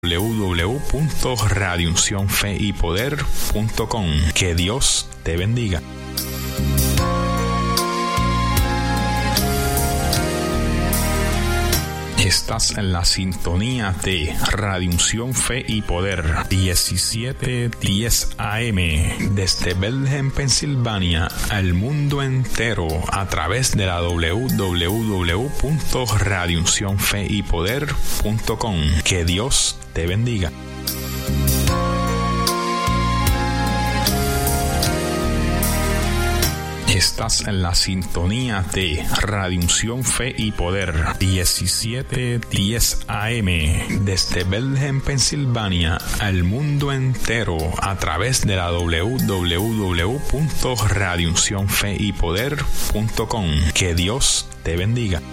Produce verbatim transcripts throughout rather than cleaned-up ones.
w w w punto radio unción fe y poder punto com. Que Dios te bendiga. Estás en la sintonía de Radio Unción Fe y Poder diecisiete diez A M desde Bethlehem, Pensilvania, al mundo entero a través de la w w w punto radio unción fe y poder punto com. Que Dios te bendiga. Estás en la sintonía de Radio Unción Fe y Poder diecisiete diez A M desde Bethlehem, Pensilvania, al mundo entero a través de la w w w punto radio unción fe y poder punto com. Que Dios te bendiga.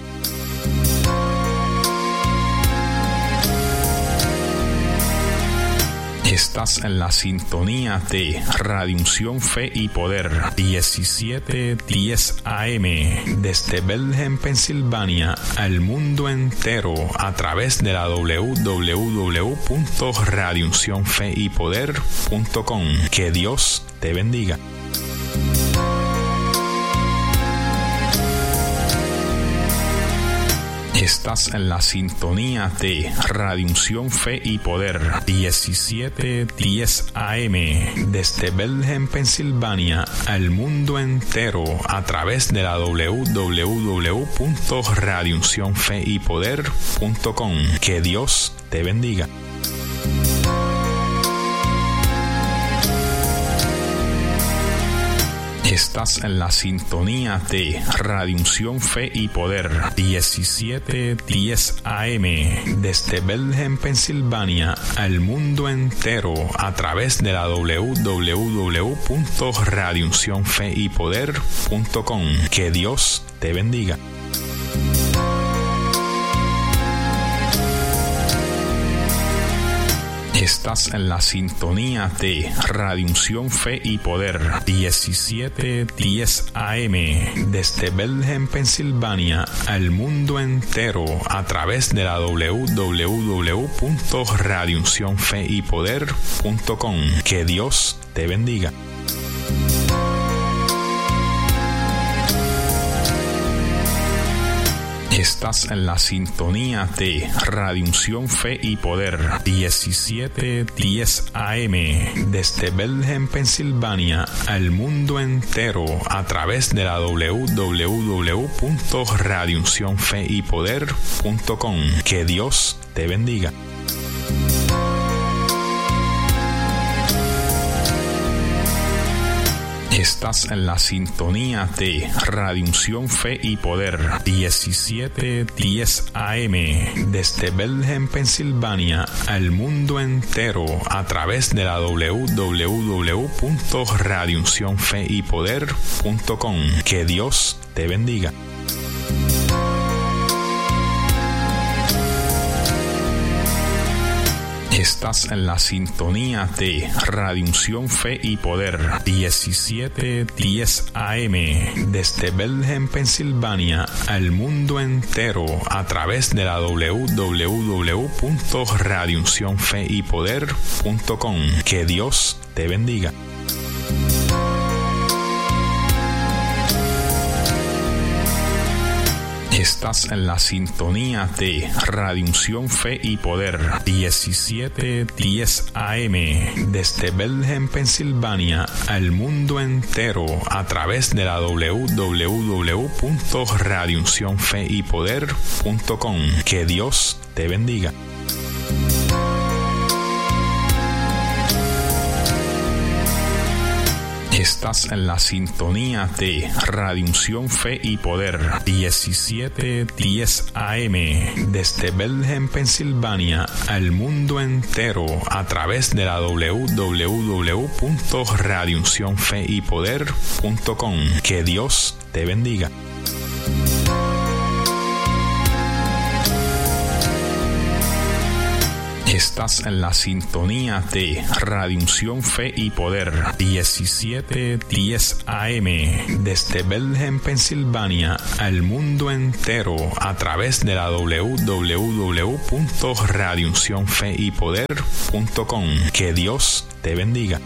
Estás en la sintonía de Radio Unción Fe y Poder diecisiete diez A M desde Bethlehem, Pensilvania, al mundo entero a través de la w w w punto radio unción fe y poder punto com. Que Dios te bendiga. Estás en la sintonía de Radio Unción Fe y Poder diecisiete diez A M desde Bethlehem, Pensilvania, al mundo entero a través de la w w w punto radio unción fe y poder punto com. Que Dios te bendiga. Estás en la sintonía de Radio Unción Fe y Poder diecisiete diez A M desde Bethlehem, Pensilvania, al mundo entero a través de la w w w punto radio unción fe y poder punto com. Que Dios te bendiga. Estás en la sintonía de Radio Unción Fe y Poder diecisiete diez A M desde Bethlehem, Pensilvania, al mundo entero a través de la w w w punto radio unción fe y poder punto com. Que Dios te bendiga. Estás en la sintonía de Radio Unción Fe y Poder diecisiete diez A M desde Bethlehem, Pensilvania, al mundo entero a través de la w w w punto radio unción fe y poder punto com. Que Dios te bendiga. Estás en la sintonía de Radio Unción Fe y Poder diecisiete diez A M desde Bethlehem, Pensilvania, al mundo entero a través de la w w w punto radio unción fe y poder punto com. Que Dios te bendiga. Estás en la sintonía de Radio Unción Fe y Poder diecisiete diez A M desde Bethlehem, Pensilvania, al mundo entero a través de la w w w punto radio unción fe y poder punto com. Que Dios te bendiga. Estás en la sintonía de Radio Unción Fe y Poder diecisiete diez A M desde Bethlehem, Pensilvania, al mundo entero a través de la w w w punto radio unción fe y poder punto com. Que Dios te bendiga. Estás en la sintonía de Radio Unción Fe y Poder diecisiete diez A M desde Bethlehem, Pensilvania, al mundo entero a través de la w w w punto radio unción fe y poder punto com. Que Dios te bendiga. Estás en la sintonía de Radio Unción Fe y Poder diecisiete diez A M desde Bethlehem, Pensilvania, al mundo entero a través de la doble u doble u doble u punto radio unción fe y poder punto com. Que Dios te bendiga.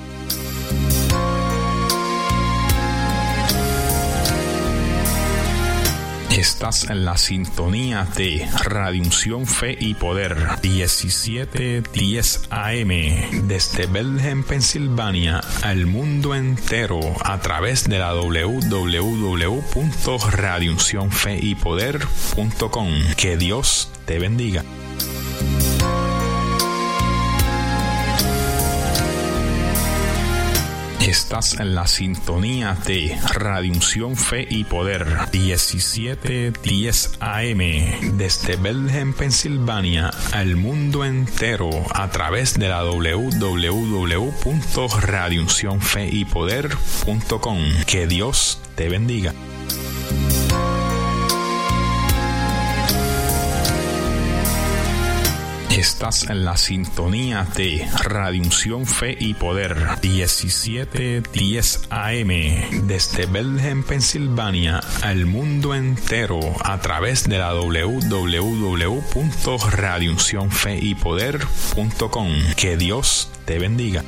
Estás en la sintonía de Radio Unción Fe y Poder diecisiete diez A M desde Bethlehem, Pensilvania, al mundo entero a través de la doble u doble u doble u punto radio unción fe y poder punto com. Que Dios te bendiga. Estás en la sintonía de Radio Unción Fe y Poder diecisiete diez A M desde Bethlehem, Pensilvania, al mundo entero a través de la doble u doble u doble u punto radio unción fe y poder punto com. Que Dios te bendiga. Estás en la sintonía de Radio Unción Fe y Poder diecisiete diez A M desde Bethlehem, Pensilvania, al mundo entero a través de la doble u doble u doble u punto radio unción fe y poder punto com. Que Dios te bendiga.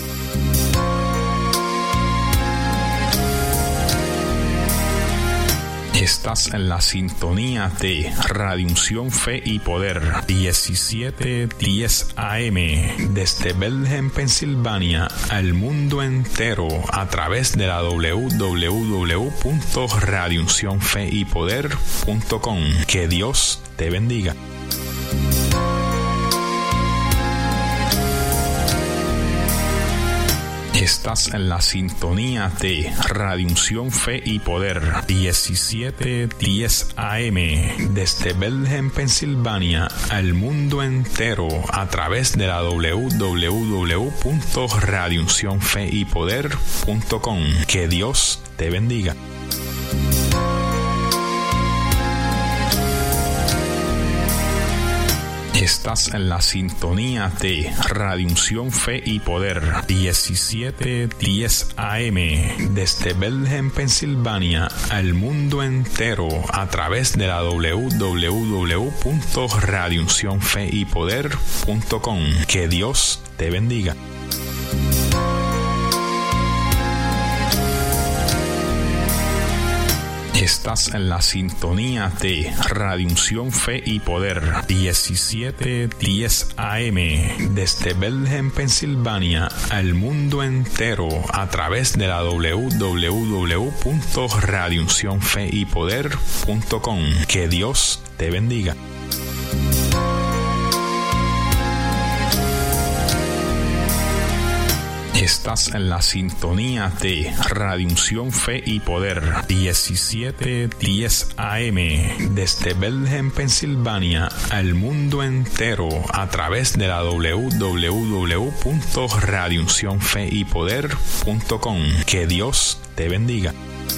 Estás en la sintonía de Radio Unción Fe y Poder diecisiete diez A M desde Bethlehem, Pensilvania, al mundo entero a través de la doble u doble u doble u punto radio unción fe y poder punto com. Que Dios te bendiga. Estás en la sintonía de Radio Unción Fe y Poder diecisiete diez A M desde Bethlehem, Pensilvania, al mundo entero a través de la doble u doble u doble u punto radio unción fe y poder punto com. Que Dios te bendiga. Estás en la sintonía de Radio Unción Fe y Poder diecisiete diez A M desde Bethlehem, Pensilvania, al mundo entero a través de la doble u doble u doble u punto radio unción fe y poder punto com. Que Dios te bendiga. Estás en la sintonía de Radio Unción Fe y Poder diecisiete diez A M desde Bethlehem, Pensilvania, al mundo entero a través de la doble u doble u doble u punto radio unción fe y poder punto com. Que Dios te bendiga. Estás en la sintonía de Radio Unción Fe y Poder diecisiete diez A M desde Bethlehem, Pensilvania, al mundo entero a través de la doble u doble u doble u punto radio unción fe y poder punto com. Que Dios te bendiga.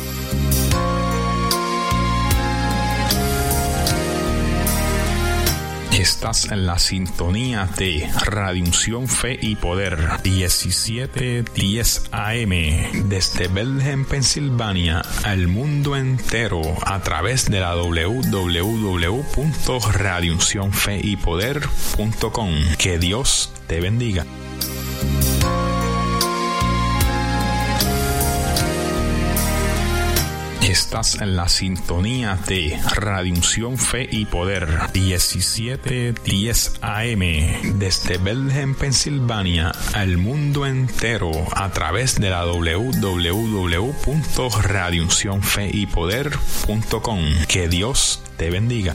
Estás en la sintonía de Radio Unción Fe y Poder diecisiete diez A M desde Bethlehem, Pensilvania, al mundo entero a través de la doble u doble u doble u punto radio unción fe y poder punto com. Que Dios te bendiga. Estás en la sintonía de Radio Unción Fe y Poder diecisiete diez A M desde Bethlehem, Pensilvania, al mundo entero a través de la doble u doble u doble u punto radio unción fe y poder punto com. Que Dios te bendiga.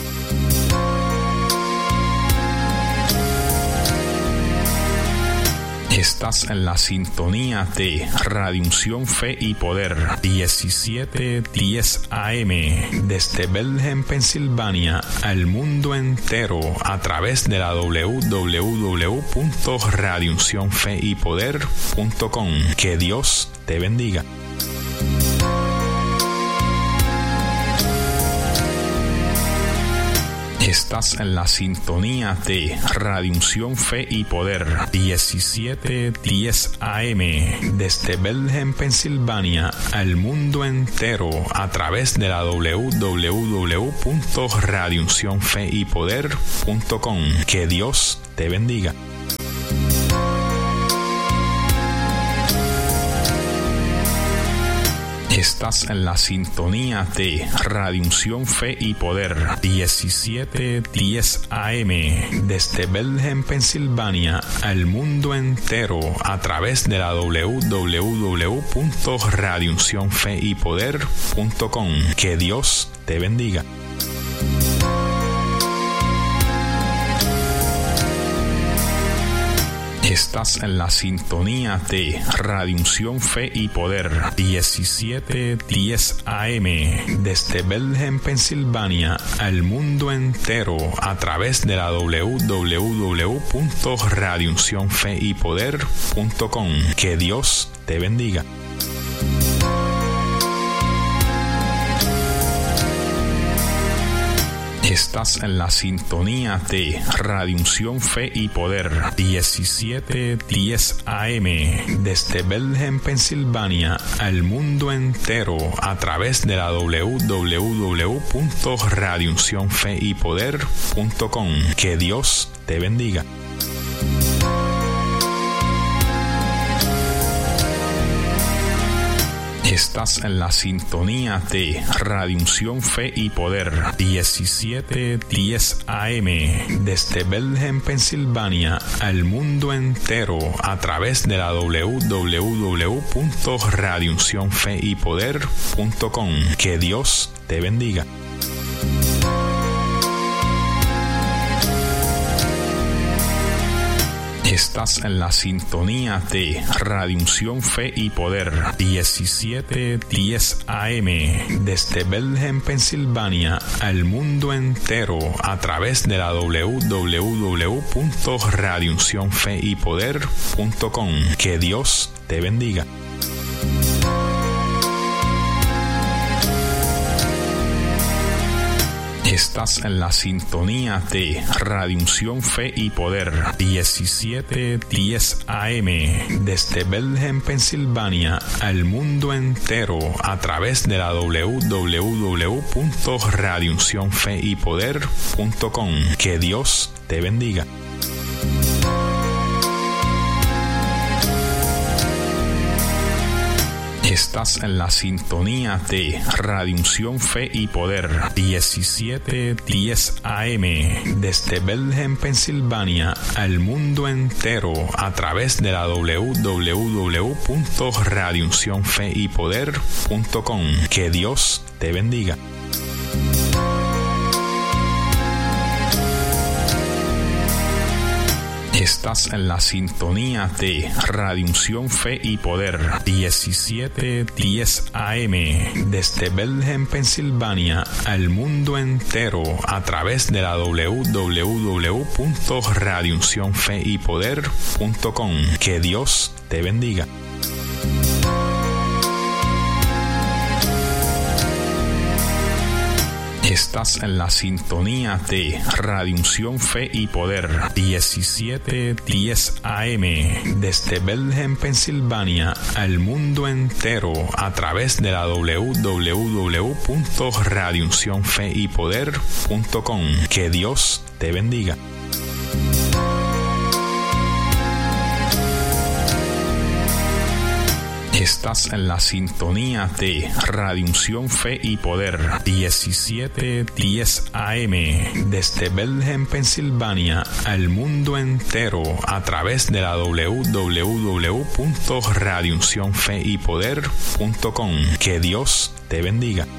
Estás en la sintonía de Radio Unción Fe y Poder diecisiete diez A M desde Bethlehem, Pensilvania, al mundo entero a través de la doble u doble u doble u punto radio unción fe y poder punto com. Que Dios te bendiga. Estás en la sintonía de Radio Unción Fe y Poder diecisiete diez A M desde Bethlehem, Pensilvania, al mundo entero a través de la doble u doble u doble u punto radio unción fe y poder punto com. Que Dios te bendiga. Estás en la sintonía de Radio Unción Fe y Poder diecisiete diez A M desde Bethlehem, Pensilvania, al mundo entero a través de la doble u doble u doble u punto radio unción fe y poder punto com. Que Dios te bendiga. Estás en la sintonía de Radio Unción Fe y Poder diecisiete diez A M desde Bethlehem, Pensilvania, al mundo entero a través de la doble u doble u doble u punto radio unción fe y poder punto com. Que Dios te bendiga. Estás en la sintonía de Radio Unción Fe y Poder diecisiete diez A M desde Bethlehem, Pensilvania, al mundo entero a través de la doble u doble u doble u punto radio unción fe y poder punto com. Que Dios te bendiga. Estás en la sintonía de Radio Unción Fe y Poder diecisiete diez A M desde Bethlehem, Pensilvania, al mundo entero a través de la doble u doble u doble u punto radio unción fe y poder punto com. Que Dios te bendiga. Estás en la sintonía de Radio Unción Fe y Poder diecisiete diez A M desde Bethlehem, Pensilvania, al mundo entero a través de la doble u doble u doble u punto radio unción fe y poder punto com. Que Dios te bendiga. Estás en la sintonía de Radio Unción Fe y Poder diecisiete diez A M desde Bethlehem, Pensilvania, al mundo entero a través de la doble u doble u doble u punto radio unción fe y poder punto com. Que Dios te bendiga. Estás en la sintonía de Radio Unción Fe y Poder diecisiete diez A M desde Bethlehem, Pensilvania, al mundo entero a través de la doble u doble u doble u punto radio unción fe y poder punto com. Que Dios te bendiga. Estás en la sintonía de Radio Unción Fe y Poder diecisiete diez A M desde Bethlehem, Pensilvania, al mundo entero a través de la doble u doble u doble u punto radio unción fe y poder punto com. Que Dios te bendiga. Estás en la sintonía de Radio Unción Fe y Poder diecisiete diez A M desde Bethlehem, Pensilvania, al mundo entero a través de la doble u doble u doble u punto radio unción fe y poder punto com. Que Dios te bendiga. Estás en la sintonía de Radio Unción Fe y Poder diecisiete diez A M desde Bethlehem, Pensilvania, al mundo entero a través de la doble u doble u doble u punto radio unción fe y poder punto com. Que Dios te bendiga.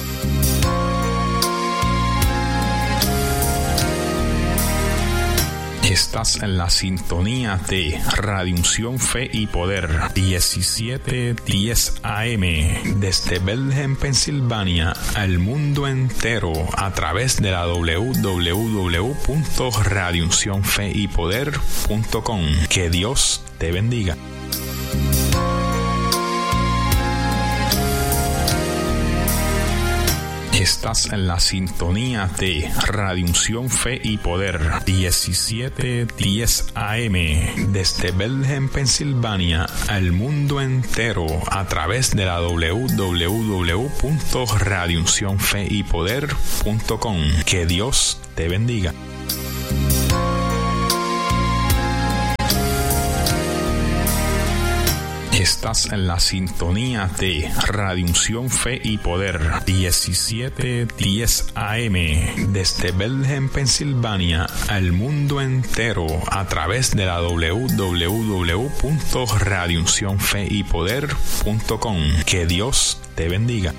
Estás en la sintonía de Radio Unción Fe y Poder diecisiete diez A M desde Bethlehem, Pensilvania, al mundo entero a través de la doble u doble u doble u punto radio unción fe y poder punto com. Que Dios te bendiga. Estás en la sintonía de Radio Unción Fe y Poder diecisiete diez A M desde Bethlehem, Pensilvania, al mundo entero a través de la doble u doble u doble u punto radio unción fe y poder punto com. Que Dios te bendiga. Estás en la sintonía de Radio Unción Fe y Poder diecisiete diez A M desde Bethlehem, Pensilvania, al mundo entero a través de la doble u doble u doble u punto radio unción fe y poder punto com. Que Dios te bendiga.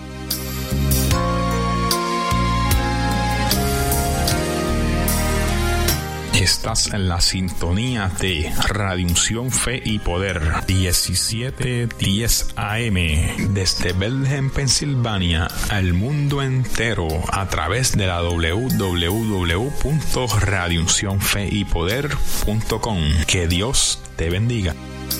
Estás en la sintonía de Radio Unción Fe y Poder diecisiete diez A M desde Bethlehem, Pensilvania, al mundo entero a través de la doble u doble u doble u punto radio unción fe y poder punto com. Que Dios te bendiga.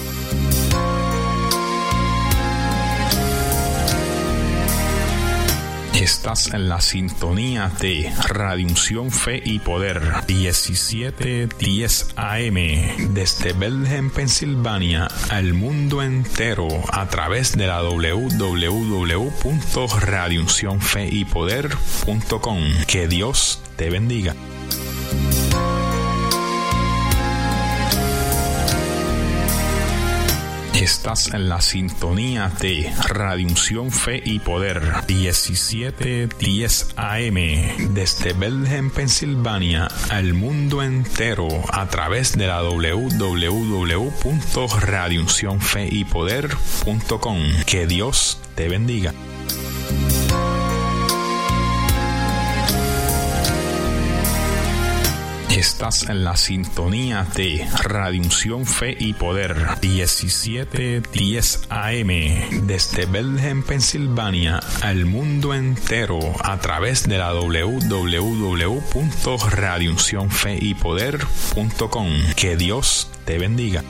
Estás en la sintonía de Radio Unción Fe y Poder diecisiete diez A M desde Bethlehem, Pensilvania, al mundo entero a través de la doble u doble u doble u punto radio unción fe y poder punto com. Que Dios te bendiga. Estás en la sintonía de Radio Unción Fe y Poder diecisiete diez A M desde Bethlehem, Pensilvania, al mundo entero a través de la doble u doble u doble u punto radio unción fe y poder punto com. Que Dios te bendiga. Estás en la sintonía de Radio Unción Fe y Poder diecisiete diez A M desde Bethlehem, Pensilvania, al mundo entero a través de la doble u doble u doble u punto radio unción fe y poder punto com. Que Dios te bendiga.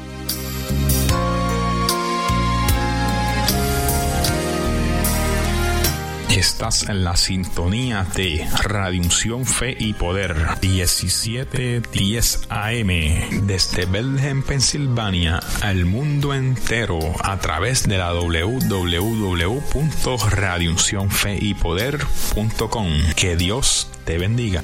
Estás en la sintonía de Radio Unción Fe y Poder diecisiete diez A M desde Bethlehem, Pensilvania, al mundo entero a través de la doble u doble u doble u punto radio unción fe y poder punto com. Que Dios te bendiga.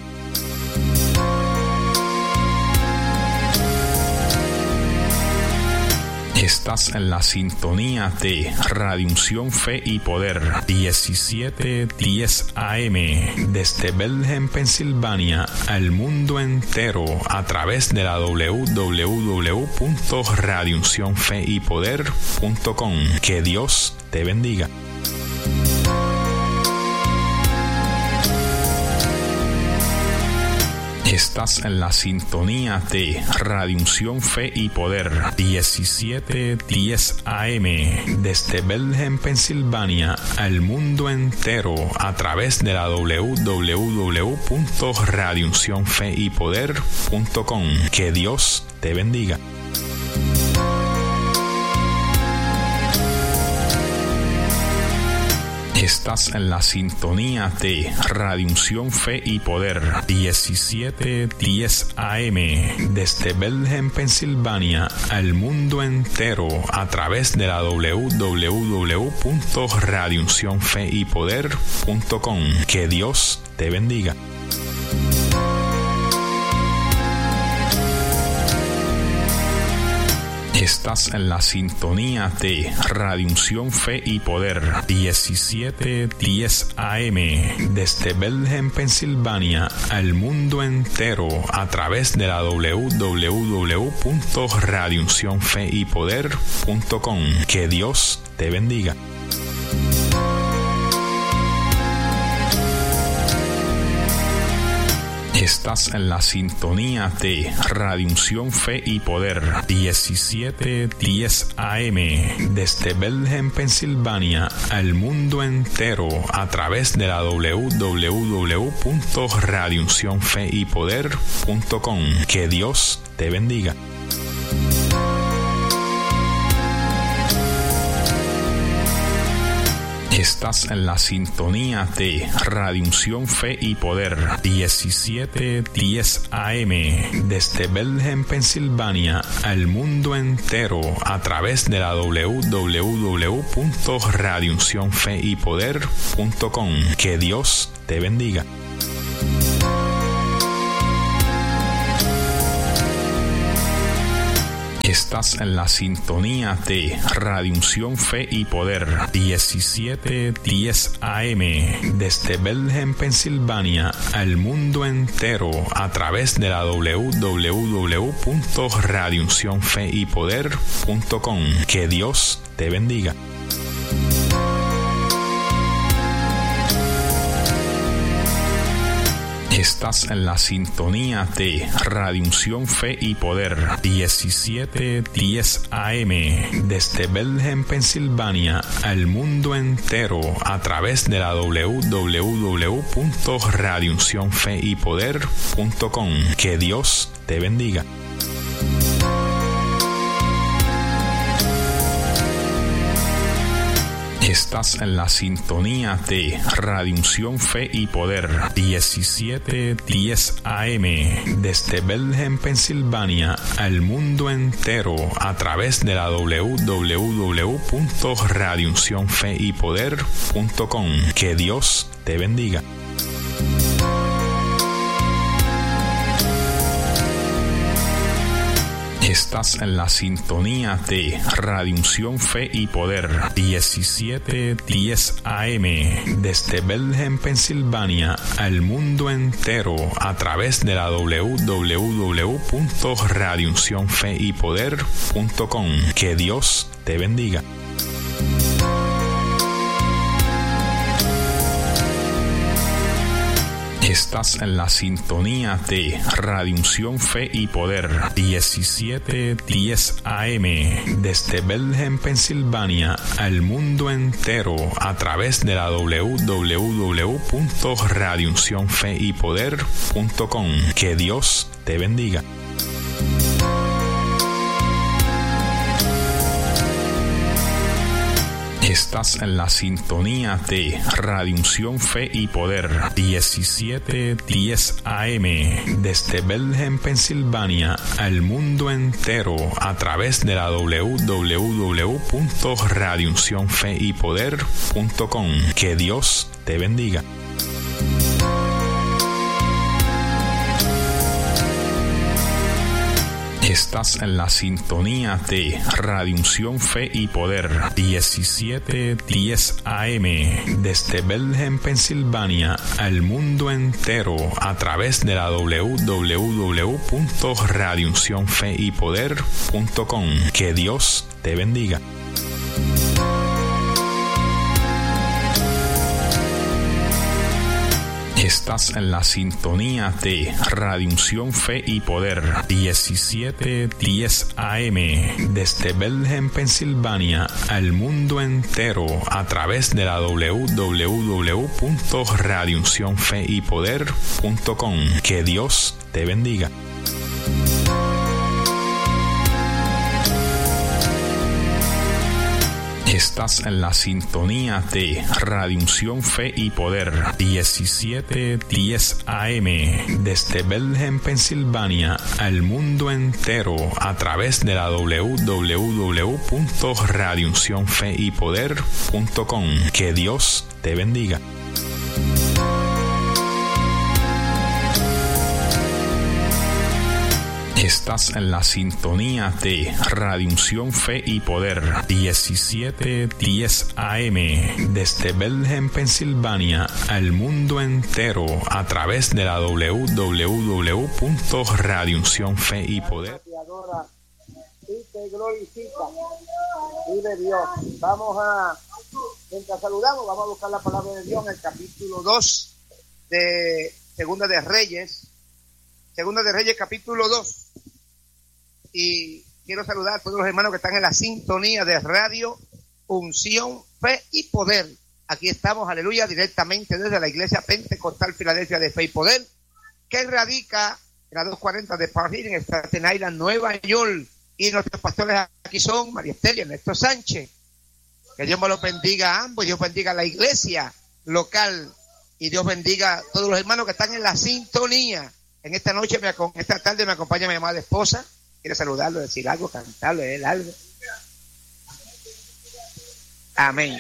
Estás en la sintonía de Radio Unción Fe y Poder diecisiete diez A M desde Bethlehem, Pensilvania, al mundo entero a través de la doble u doble u doble u punto radio unción fe y poder punto com. Que Dios te bendiga. Estás en la sintonía de Radio Unción Fe y Poder diecisiete diez A M desde Bethlehem, Pensilvania, al mundo entero a través de la doble u doble u doble u punto radio unción fe y poder punto com. Que Dios te bendiga. Estás en la sintonía de Radio Unción Fe y Poder diecisiete diez A M desde Bethlehem, Pensilvania, al mundo entero a través de la doble u doble u doble u punto radio unción fe y poder punto com. Que Dios te bendiga. Estás en la sintonía de Radio Unción Fe y Poder diecisiete diez A M desde Bethlehem, Pensilvania, al mundo entero a través de la doble u doble u doble u punto radio unción fe y poder punto com. Que Dios te bendiga. Estás en la sintonía de Radio Unción Fe y Poder diecisiete diez A M desde Bethlehem, Pensilvania, al mundo entero a través de la doble u doble u doble u punto radio unción fe y poder punto com. Que Dios te bendiga. Estás en la sintonía de Radio Unción Fe y Poder diecisiete diez A M desde Bethlehem, Pensilvania, al mundo entero a través de la doble u doble u doble u punto radio unción fe y poder punto com. Que Dios te bendiga. Estás en la sintonía de Radio Unción Fe y Poder diecisiete diez A M desde Bethlehem, Pensilvania, al mundo entero a través de la doble u doble u doble u punto radio unción fe y poder punto com. Que Dios te bendiga. Estás en la sintonía de Radio Unción Fe y Poder diecisiete diez A M desde Bethlehem, Pensilvania, al mundo entero a través de la doble u doble u doble u punto radio unción fe y poder punto com. Que Dios te bendiga. Estás en la sintonía de Radio Unción Fe y Poder diecisiete diez A M desde Bethlehem, Pensilvania, al mundo entero a través de la doble u doble u doble u punto radio unción fe y poder punto com. Que Dios te bendiga. Estás en la sintonía de Radio Unción Fe y Poder diecisiete diez A M desde Bethlehem, Pensilvania, al mundo entero a través de la doble u doble u doble u punto radio unción fe y poder punto com. Que Dios te bendiga. Estás en la sintonía de Radio Unción Fe y Poder diecisiete diez A M desde Bethlehem, Pensilvania, al mundo entero a través de la doble u doble u doble u punto radio unción fe y poder punto com. Que Dios te bendiga. Estás en la sintonía de Radio Unción Fe y Poder diecisiete diez A M desde Bethlehem, Pensilvania, al mundo entero a través de la doble u doble u doble u punto radio unción fe y poder punto com. Que Dios te bendiga. Estás en la sintonía de Radio Unción Fe y Poder diecisiete diez A M desde Bethlehem, Pensilvania, al mundo entero a través de la doble u doble u doble u punto radio unción fe y poder punto com. Que Dios te bendiga. Estás en la sintonía de Radio Unción Fe y Poder diecisiete diez A M desde Bethlehem, Pensilvania, al mundo entero a través de la doble u doble u doble u punto radio unción fe y poder punto com. Que Dios te bendiga. Estás en la sintonía de Radio Unción Fe y Poder diecisiete diez A M desde Bethlehem, Pensilvania, al mundo entero a través de la doble u doble u doble u punto radio unción fe y poder punto com. Que Dios te bendiga. Estás en la sintonía de Radio Unción Fe y Poder diecisiete diez A M desde Bethlehem, Pensilvania, al mundo entero a través de la doble u doble u doble u punto radio unción fe y poder. Te adora y te glorifica. Vive Dios. Vamos a, mientras saludamos, vamos a buscar la palabra de Dios en el capítulo dos de Segunda de Reyes. Segunda de Reyes, capítulo dos. Y quiero saludar a todos los hermanos que están en la sintonía de Radio Unción, Fe y Poder. Aquí estamos, aleluya, directamente desde la Iglesia Pentecostal Filadelfia de Fe y Poder, que radica en la doscientos cuarenta de Park Hill, en Staten Island, Nueva York. Y nuestros pastores aquí son María Esther y Ernesto Sánchez. Que Dios me los bendiga a ambos, Dios bendiga a la iglesia local y Dios bendiga a todos los hermanos que están en la sintonía. En esta noche, me, esta tarde me acompaña mi amada esposa. Quiere saludarlo, decir algo, cantarle a él algo. Amén.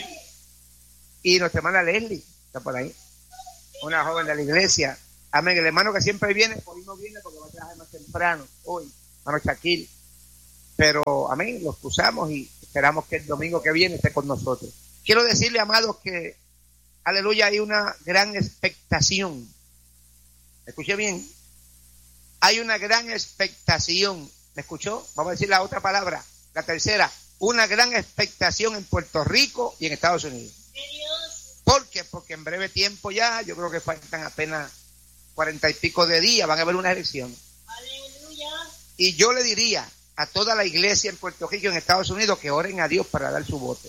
Y nuestra hermana Leslie está por ahí, una joven de la iglesia. Amén. El hermano que siempre viene, hoy no viene porque va a trabajar más temprano, hoy, hermano Shaquille. Pero, amén, los cruzamos y esperamos que el domingo que viene esté con nosotros. Quiero decirle, amados, que, aleluya, hay una gran expectación. ¿Me escuché bien? Hay una gran expectación. ¿Me escuchó? Vamos a decir la otra palabra, la tercera. Una gran expectación en Puerto Rico y en Estados Unidos. ¿Por qué? Porque en breve tiempo ya, yo creo que faltan apenas cuarenta y pico de días, van a haber unas elecciones. Aleluya. Y yo le diría a toda la iglesia en Puerto Rico y en Estados Unidos que oren a Dios para dar su voto.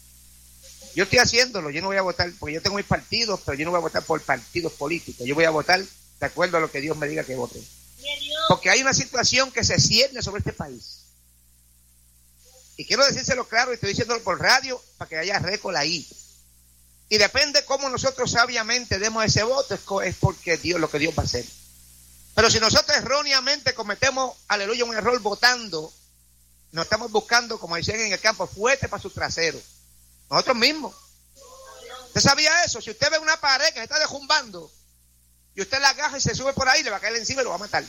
Yo estoy haciéndolo, yo no voy a votar, porque yo tengo mis partidos, pero yo no voy a votar por partidos políticos, yo voy a votar de acuerdo a lo que Dios me diga que vote. Porque hay una situación que se cierne sobre este país. Y quiero decírselo claro, y estoy diciéndolo por radio, para que haya récord ahí. Y depende cómo nosotros sabiamente demos ese voto, es porque Dios, lo que Dios va a hacer. Pero si nosotros erróneamente cometemos, aleluya, un error votando, nos estamos buscando, como decían en el campo, fuerte para su trasero. Nosotros mismos. ¿Usted sabía eso? Si usted ve una pared que se está derrumbando y usted la agarra y se sube por ahí, le va a caer encima y lo va a matar.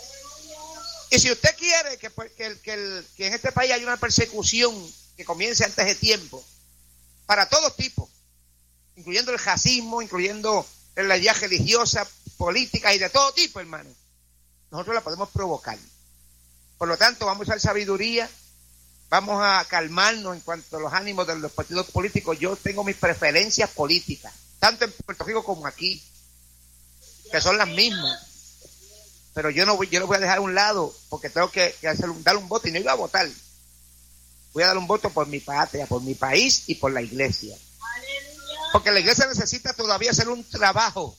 Y si usted quiere que, que, que, el, que en este país haya una persecución que comience antes de tiempo, para todos tipos, incluyendo el racismo, incluyendo la idea religiosa, política y de todo tipo, hermano, nosotros la podemos provocar. Por lo tanto, vamos a usar sabiduría, vamos a calmarnos en cuanto a los ánimos de los partidos políticos. Yo tengo mis preferencias políticas, tanto en Puerto Rico como aquí, que son las mismas. Pero yo no voy, yo lo voy a dejar a un lado porque tengo que, que hacer un, darle un voto y no iba a votar. Voy a dar un voto por mi patria, por mi país y por la iglesia. Porque la iglesia necesita todavía hacer un trabajo.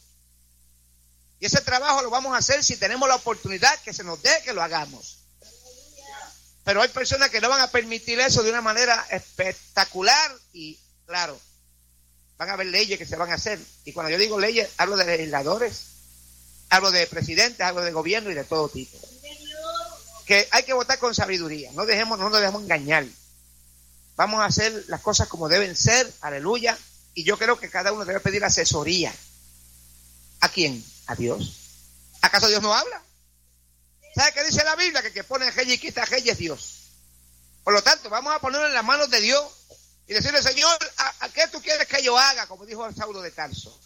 Y ese trabajo lo vamos a hacer si tenemos la oportunidad que se nos dé que lo hagamos. Pero hay personas que no van a permitir eso de una manera espectacular y, claro, van a haber leyes que se van a hacer. Y cuando yo digo leyes, hablo de legisladores, hablo de presidentes, hablo de gobierno y de todo tipo. Que hay que votar con sabiduría. No dejemos, no nos dejemos engañar. Vamos a hacer las cosas como deben ser, aleluya. Y yo creo que cada uno debe pedir asesoría. ¿A quién? A Dios. ¿Acaso Dios no habla? ¿Sabe qué dice la Biblia? Que el que pone rey y quita rey es Dios. Por lo tanto, vamos a ponerlo en las manos de Dios y decirle, Señor, ¿a, a qué tú quieres que yo haga? Como dijo Saulo de Tarso.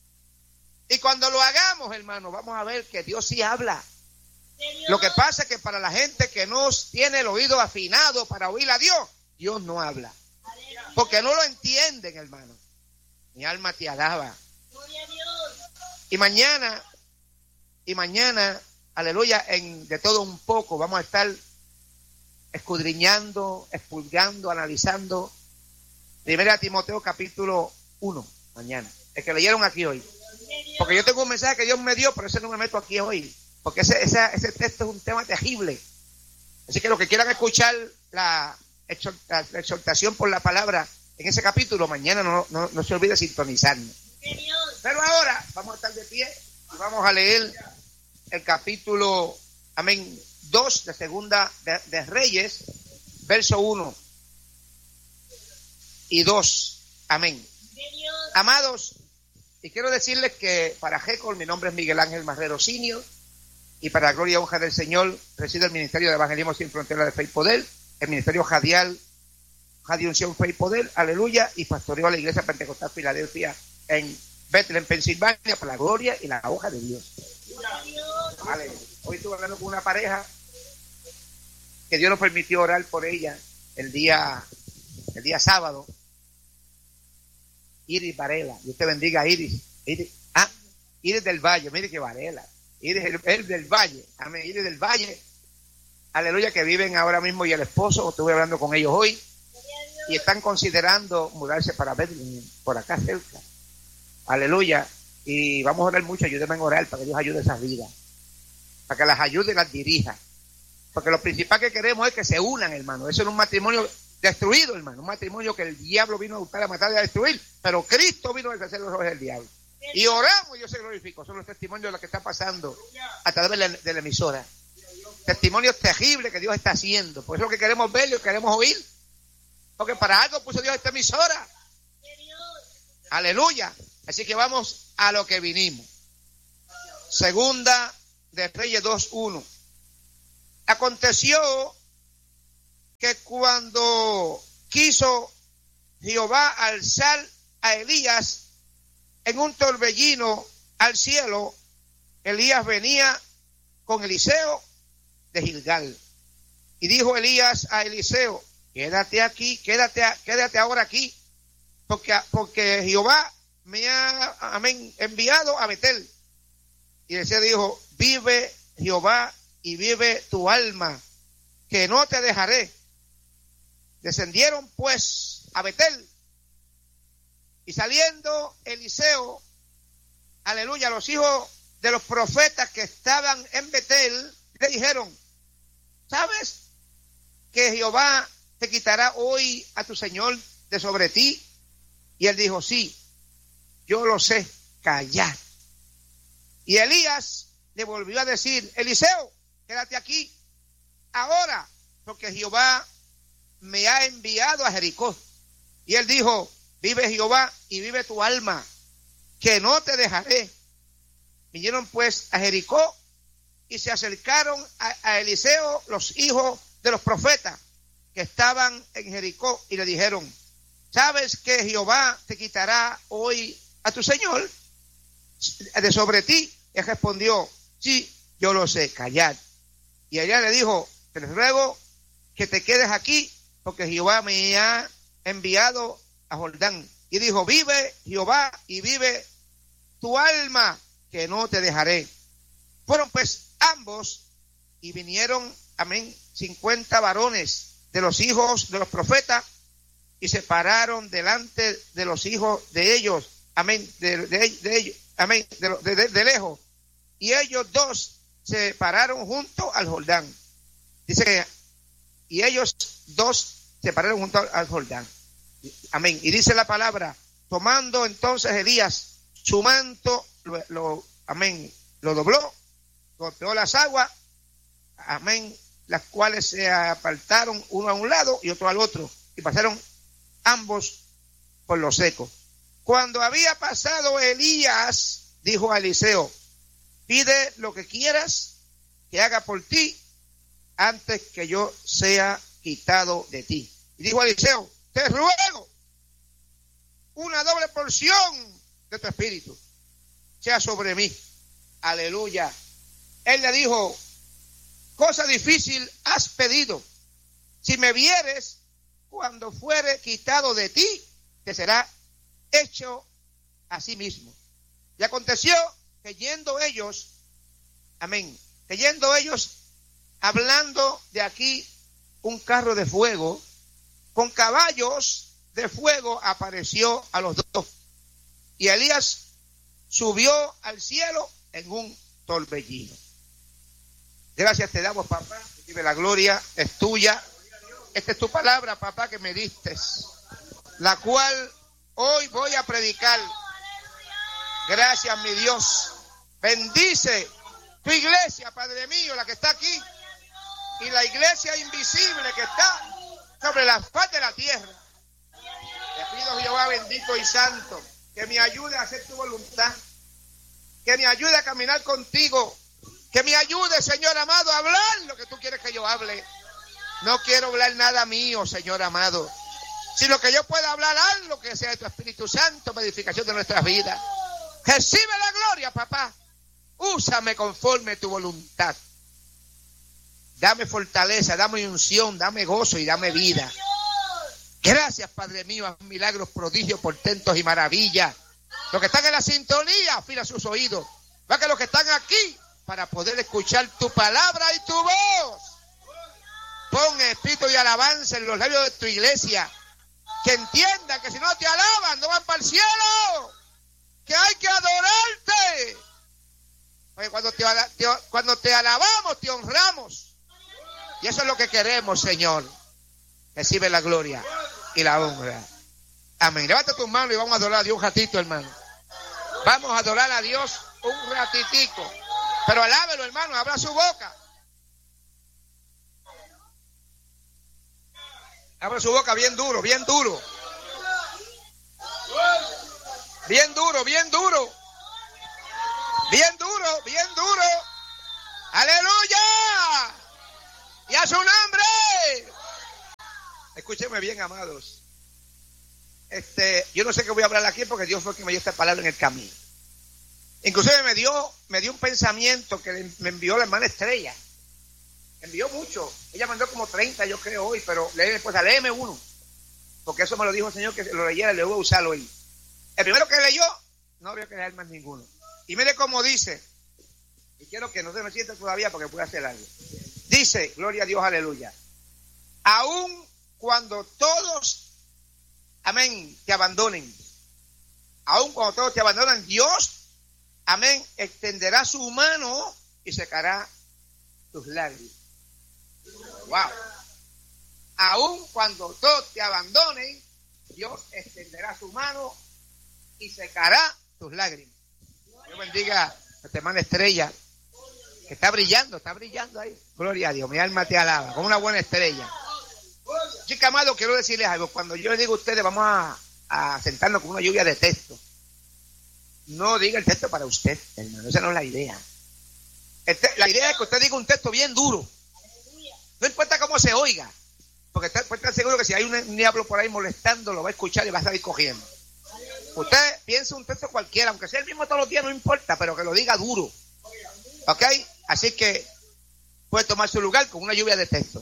Y cuando lo hagamos, hermano, vamos a ver que Dios sí habla. Lo que pasa es que para la gente que no tiene el oído afinado para oír a Dios, Dios no habla. Porque no lo entienden, hermano. Mi alma te alaba. Y mañana, y mañana, aleluya, en de todo un poco, vamos a estar escudriñando, expurgando, analizando Primera Timoteo capítulo uno, mañana. El que leyeron aquí hoy. Porque yo tengo un mensaje que Dios me dio, pero ese no me meto aquí hoy. Porque ese, ese, ese texto es un tema terrible. Así que los que quieran escuchar la, la exhortación por la palabra en ese capítulo, mañana no, no, no se olvide sintonizarnos. Pero ahora vamos a estar de pie y vamos a leer el capítulo, amén, dos de Segunda de, de Reyes, verso uno y dos. Amén. Amados, y quiero decirles que para G-Col mi nombre es Miguel Ángel Marrero Senior y para la gloria y honra del Señor resido el Ministerio de Evangelismo Sin Frontera de Fe y Poder, el Ministerio Radial, Radio Unción Fe y Poder, aleluya, y pastoreo a la Iglesia Pentecostal Filadelfia en Bethlehem, Pensilvania, para la gloria y la hoja de Dios. Vale. Hoy estuve hablando con una pareja que Dios nos permitió orar por ella el día, el día sábado. Iris Varela, Dios te bendiga, Iris. Iris, ah, Iris del Valle, mire que Varela. Iris el, el del Valle, amén, Iris del Valle, aleluya, que viven ahora mismo y el esposo, estuve hablando con ellos hoy y están considerando mudarse para Bethlehem, por acá cerca. Aleluya. Y vamos a orar mucho, ayúdenme a orar para que Dios ayude esas vidas. Para que las ayude y las dirija. Porque lo principal que queremos es que se unan, hermano. Eso en un matrimonio destruido, hermano. Un matrimonio que el diablo vino a buscar, a matar y a destruir, pero Cristo vino a deshacer los ojos del diablo. Y oramos y Dios se glorificó. Son los testimonios de lo que está pasando a través de la, de la emisora. Testimonios terribles que Dios está haciendo. Por eso es lo que queremos ver y lo que queremos oír. Porque para algo puso Dios esta emisora. Aleluya. Así que vamos a lo que vinimos. Segunda de Reyes dos uno. Aconteció que cuando quiso Jehová alzar a Elías en un torbellino al cielo, Elías venía con Eliseo de Gilgal. Y dijo Elías a Eliseo: quédate aquí, quédate, quédate ahora aquí, porque, porque Jehová me ha amén, enviado a Betel. Y Eliseo dijo: vive Jehová y vive tu alma, que no te dejaré. Descendieron pues a Betel, y saliendo Eliseo, aleluya, los hijos de los profetas que estaban en Betel, le dijeron: ¿sabes que Jehová te quitará hoy a tu señor de sobre ti? Y él dijo: sí, yo lo sé, callad. Y Elías le volvió a decir: Eliseo, quédate aquí ahora, porque Jehová me ha enviado a Jericó. Y él dijo: vive Jehová y vive tu alma, que no te dejaré. Vinieron pues a Jericó y se acercaron a, a Eliseo los hijos de los profetas que estaban en Jericó y le dijeron: ¿sabes que Jehová te quitará hoy a tu señor de sobre ti? Él respondió: sí, yo lo sé, callad. Y ella le dijo: te ruego que te quedes aquí, porque Jehová me ha enviado a Jordán. Y dijo: vive Jehová y vive tu alma, que no te dejaré. Fueron pues ambos y vinieron, amén, cincuenta varones de los hijos de los profetas y se pararon delante de los hijos de ellos, amén, de, de, de ellos, amén, de, de, de, de lejos. Y ellos dos se pararon junto al Jordán. Dice que, y ellos dos se pararon junto al, al Jordán. Amén. Y dice la palabra: tomando entonces Elías su manto, lo, lo, amén, lo dobló, golpeó las aguas, amén, las cuales se apartaron uno a un lado y otro al otro, y pasaron ambos por lo seco. Cuando había pasado Elías, dijo a Eliseo: pide lo que quieras que haga por ti antes que yo sea quitado de ti. Y dijo a Eliseo: te ruego una doble porción de tu espíritu sea sobre mí. Aleluya. Él le dijo: cosa difícil has pedido. Si me vieres cuando fuere quitado de ti, te será hecho a sí mismo. Y aconteció que yendo ellos, amén, que yendo ellos hablando de aquí, un carro de fuego con caballos de fuego apareció a los dos. Y Elías subió al cielo en un torbellino. Gracias te damos, papá. Recibe la gloria, es tuya. Esta es tu palabra, papá, que me diste, la cual hoy voy a predicar. Gracias, mi Dios. Bendice tu iglesia, Padre mío, la que está aquí, y la iglesia invisible que está sobre la faz de la tierra. Te pido, Jehová bendito y santo, que me ayude a hacer tu voluntad, que me ayude a caminar contigo, que me ayude, Señor amado, a hablar lo que tú quieres que yo hable. No quiero hablar nada mío, Señor amado, sino que yo pueda hablar algo que sea de tu Espíritu Santo, para edificación de nuestras vidas. Recibe la gloria, papá. Úsame conforme tu voluntad. Dame fortaleza, dame unción, dame gozo y dame vida. Gracias, Padre mío, a milagros, prodigios, portentos y maravillas. Los que están en la sintonía, afila sus oídos. Va que los que están aquí, para poder escuchar tu palabra y tu voz. Pon espíritu y alabanza en los labios de tu iglesia. Que entiendan que si no te alaban, no van para el cielo. Que hay que adorarte. Porque cuando te, te, cuando te alabamos, te honramos. Y eso es lo que queremos, Señor. recibe la gloria y la honra. Amén. Levanta tus manos y vamos a adorar a Dios un ratito, hermano. Vamos a adorar a Dios un ratitico. Pero alábelo, hermano, abra su boca. Abra su boca bien duro, bien duro. Bien duro, bien duro. Bien duro, bien duro. ¡Aleluya! ¡Y a su nombre! Escúchenme bien, amados. Este, yo no sé qué voy a hablar aquí porque Dios fue quien me dio esta palabra en el camino. Inclusive me dio, me dio un pensamiento que me envió la hermana Estrella. Me envió mucho. Ella mandó como treinta, yo creo, hoy, pero léeme después, léeme uno. Porque eso me lo dijo el Señor que lo leyera y le voy a usarlo hoy. El primero que leyó, no había que leer más ninguno. Y mire cómo dice. Y quiero que no se me sienta todavía porque puede hacer algo. Dice, gloria a Dios, aleluya. Aun cuando todos, amén, te abandonen. Aun cuando todos te abandonan, Dios, amén, extenderá su mano y secará tus lágrimas. Wow. Aun cuando todos te abandonen, Dios extenderá su mano y secará tus lágrimas. Dios bendiga a esta hermana Estrella, que está brillando, está brillando ahí. Gloria a Dios, mi alma te alaba, como una buena estrella. Chica amado, quiero decirles algo. Cuando yo les digo a ustedes, vamos a, a sentarnos con una lluvia de texto. No diga el texto para usted, hermano, esa no es la idea. Este, la idea es que usted diga un texto bien duro. No importa cómo se oiga, porque está, puede estar seguro que si hay un, un diablo por ahí molestando, lo va a escuchar y va a salir cogiendo. Usted piensa un texto cualquiera, aunque sea el mismo todos los días, no importa, pero que lo diga duro. ¿Ok? Así que puede tomar su lugar con una lluvia de texto.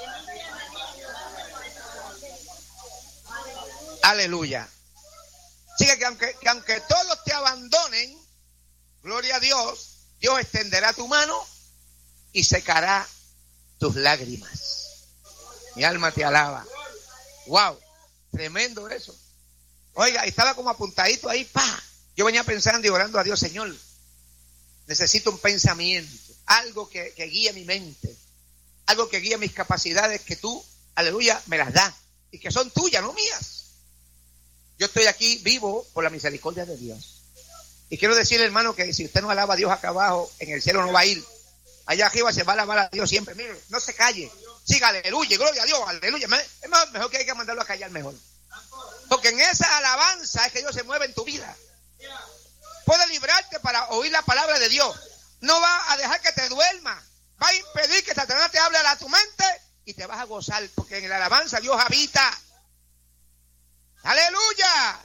Aleluya. Así que aunque, que aunque todos te abandonen, gloria a Dios, Dios extenderá tu mano y secará tus lágrimas. Mi alma te alaba. Wow, tremendo eso. Oiga, estaba como apuntadito ahí, pa. Yo venía pensando y orando a Dios, Señor, necesito un pensamiento, algo que, que guíe mi mente, algo que guíe mis capacidades, que tú, aleluya, me las das y que son tuyas, no mías. Yo estoy aquí vivo por la misericordia de Dios. Y quiero decirle, hermano, que si usted no alaba a Dios acá abajo, en el cielo no va a ir. Allá arriba se va a alabar a Dios siempre. Mire, no se calle. Siga, aleluya, gloria a Dios, aleluya. Es mejor que hay que mandarlo a callar mejor. Porque en esa alabanza es que Dios se mueve en tu vida. Puede librarte para oír la palabra de Dios. No va a dejar que te duerma. Va a impedir que Satanás te hable a tu mente y te vas a gozar. Porque en la alabanza Dios habita. ¡Aleluya!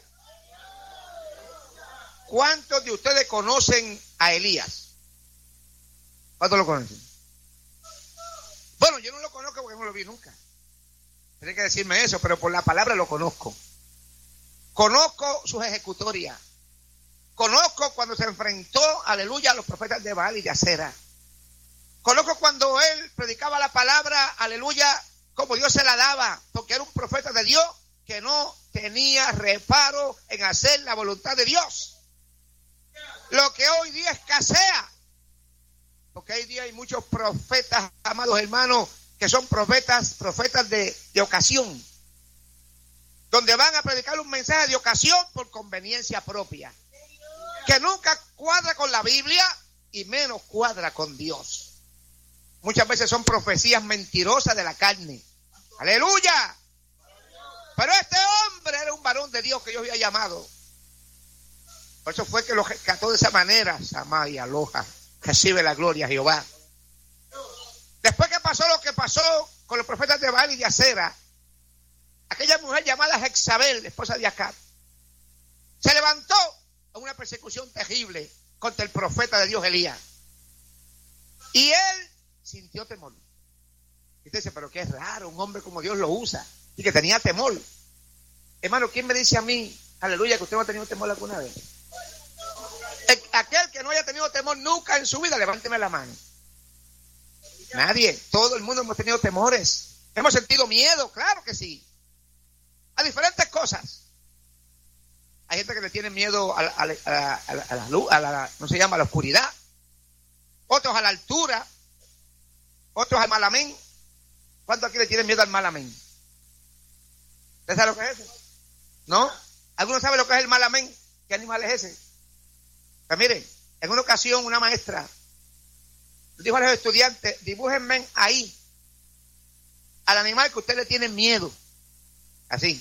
¿Cuántos de ustedes conocen a Elías? ¿Cuántos lo conocen? Bueno, yo no lo conozco porque no lo vi nunca. Tiene que decirme eso, pero por la palabra lo conozco. Conozco sus ejecutorias. Conozco cuando se enfrentó, aleluya, a los profetas de Baal y de Acera. Conozco cuando él predicaba la palabra, aleluya, como Dios se la daba, porque era un profeta de Dios que no tenía reparo en hacer la voluntad de Dios. Lo que hoy día escasea, porque hoy día hay muchos profetas, amados hermanos, que son profetas, profetas de, de ocasión, donde van a predicar un mensaje de ocasión por conveniencia propia, que nunca cuadra con la Biblia y menos cuadra con Dios. Muchas veces son profecías mentirosas de la carne. ¡Aleluya! Pero este hombre era un varón de Dios que Dios había llamado. Por eso fue que lo rescató de esa manera. Samá y aloja, recibe la gloria a Jehová. Después que pasó lo que pasó con los profetas de Baal y de Acera, aquella mujer llamada Jezabel, esposa de Acab, se levantó a una persecución terrible contra el profeta de Dios Elías. Y él sintió temor. Y usted dice, pero qué raro, un hombre como Dios lo usa. Y que tenía temor. Hermano, ¿quién me dice a mí, aleluya, que usted no ha tenido temor alguna vez? El, aquel que no haya tenido temor nunca en su vida, levánteme la mano. Nadie, todo el mundo hemos tenido temores. Hemos sentido miedo, claro que sí. A diferentes cosas. Hay gente que le tiene miedo a la, a la, a la, a la luz, a la, no se llama, a la oscuridad. Otros a la altura. Otros al mal amén. ¿Cuántos aquí le tienen miedo al mal amén? ¿Usted sabe lo que es ese? ¿No? ¿Alguno sabe lo que es el malamén? ¿Qué animal es ese? Pues miren, en una ocasión una maestra dijo a los estudiantes, dibújenme ahí al animal que ustedes le tienen miedo. Así.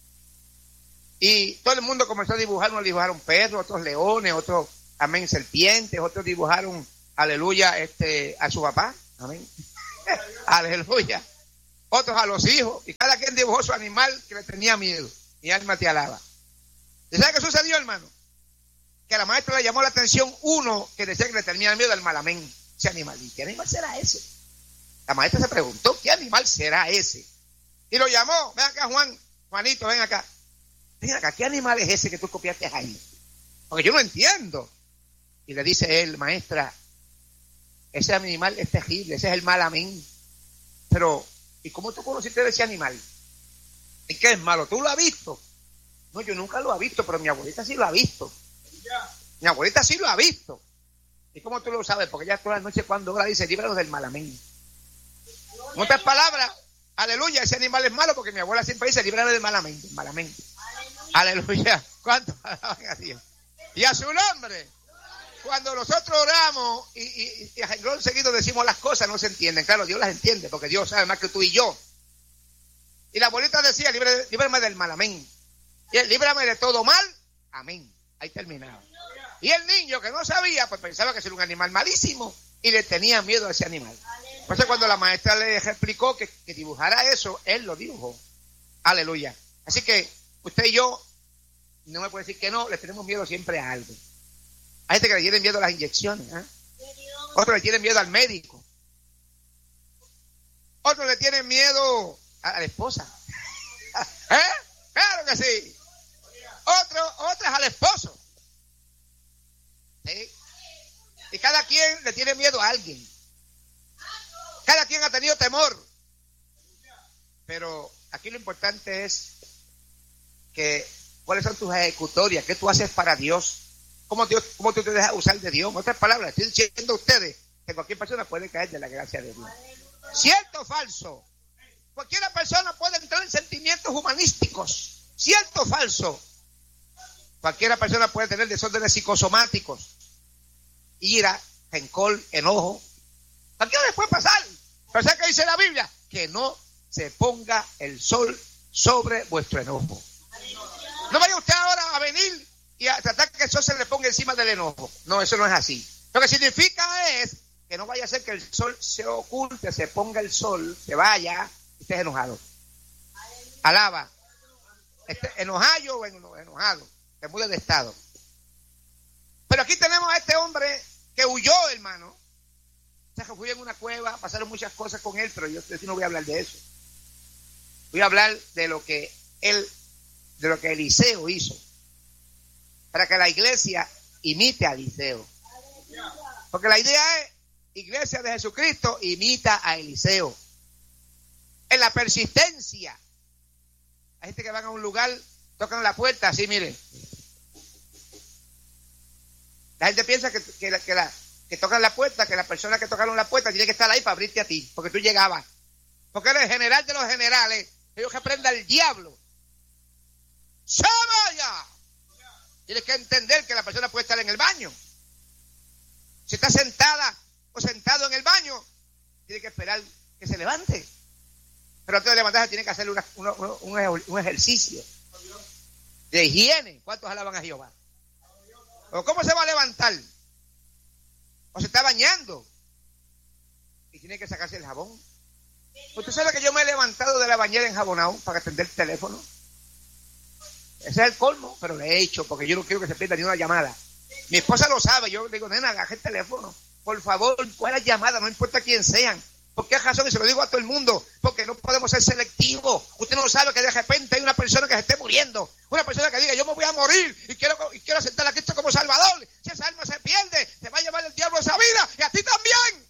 Y todo el mundo comenzó a dibujar, unos dibujaron perros, otros leones, otros, amén, serpientes, otros dibujaron, aleluya, este, a su papá, amén, aleluya, otros a los hijos, y cada quien dibujó su animal que le tenía miedo. Mi alma te alaba. ¿Y sabe qué sucedió, hermano? Que a la maestra le llamó la atención uno que decía que le tenía miedo al malamén, ese animal. ¿Y qué animal será ese? La maestra se preguntó, ¿qué animal será ese? Y lo llamó, ven acá Juan, Juanito, ven acá. Ven acá, ¿qué animal es ese que tú copiaste ahí? Porque yo no entiendo. Y le dice él, maestra, ese animal es terrible, ese es el malamén. Pero, ¿y cómo tú conociste de ese animal? ¿Y qué es malo? ¿Tú lo has visto? No, yo nunca lo he visto, pero mi abuelita sí lo ha visto. Mi abuelita sí lo ha visto. ¿Y cómo tú lo sabes? Porque ella toda la noche cuando ora dice, líbranos del malamén. En otras palabras, aleluya, ese animal es malo porque mi abuela siempre dice, líbranos del malamén, del malamén. Aleluya. ¿Cuántos alaban a Dios? Y a su nombre. Cuando nosotros oramos y, y, y a renglón seguido decimos las cosas, no se entienden. Claro, Dios las entiende porque Dios sabe más que tú y yo. Y la abuelita decía, líbrame, líbrame del malamén. Y él, líbrame de todo mal. Amén. Ahí terminaba. Y el niño que no sabía, pues pensaba que era un animal malísimo y le tenía miedo a ese animal. Entonces cuando la maestra le explicó que, que dibujara eso, él lo dibujó. Aleluya. Así que usted y yo, no me puede decir que no, le tenemos miedo siempre a algo. Hay gente que le tiene miedo a las inyecciones, ¿eh? Otros le tienen miedo al médico. Otros le tienen miedo a la esposa. ¿Eh? Claro que sí. Otros, otras al esposo. ¿Sí? Y cada quien le tiene miedo a alguien. Cada quien ha tenido temor. Pero aquí lo importante es que cuáles son tus ejecutorias, qué tú haces para Dios, cómo, Dios, cómo tú te dejas usar de Dios. En otras palabras, estoy diciendo a ustedes que cualquier persona puede caer de la gracia de Dios. ¿Cierto o falso? Cualquier persona puede entrar en sentimientos humanísticos. ¿Cierto o falso? Cualquiera persona puede tener desórdenes psicosomáticos, ira, rencor, enojo. Cualquiera les puede pasar. Pero ¿sabes qué dice la Biblia? Que no se ponga el sol sobre vuestro enojo. No vaya usted ahora a venir y a tratar que el sol se le ponga encima del enojo. No, eso no es así. Lo que significa es que no vaya a ser que el sol se oculte, se ponga el sol, se vaya y estés enojado. Alaba. Esté enojado o enojado. Se mude de estado. Pero aquí tenemos a este hombre que huyó, hermano. Se refugió en una cueva, pasaron muchas cosas con él, pero yo no voy a hablar de eso. Voy a hablar de lo que él, de lo que Eliseo hizo, para que la iglesia imite a Eliseo. Porque la idea es, iglesia de Jesucristo imita a Eliseo. En la persistencia. Hay gente que van a un lugar, tocan la puerta, así miren. La gente piensa que, que, la, que, la, que tocan la puerta, que la persona que tocaron la puerta tiene que estar ahí para abrirte a ti, porque tú llegabas. Porque eres el general de los generales. Ellos que prenda el diablo. ¡Sabaya! Tienes que entender que la persona puede estar en el baño. Si está sentada o sentado en el baño, tiene que esperar que se levante. Pero antes de levantarse tiene que hacer una, una, un, un ejercicio de higiene. ¿Cuántos alaban a Jehová? ¿O cómo se va a levantar? ¿O se está bañando? Y tiene que sacarse el jabón. ¿Usted sabe que yo me he levantado de la bañera enjabonado para atender el teléfono? Ese es el colmo, pero lo he hecho porque yo no quiero que se pierda ni una llamada. Mi esposa lo sabe, yo le digo, nena, agarra el teléfono. Por favor, coge las llamadas, no importa quién sean. ¿Por qué razón? Y se lo digo a todo el mundo, porque no podemos ser selectivos. Usted no sabe que de repente hay una persona que se esté muriendo. Una persona que diga, yo me voy a morir y quiero, y quiero aceptar a Cristo como Salvador. Si esa alma se pierde, se va a llevar el diablo esa vida y a ti también.